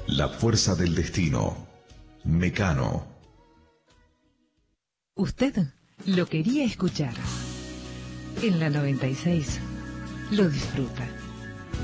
La fuerza del destino. Mecano. Usted lo quería escuchar. En la 96 lo disfruta.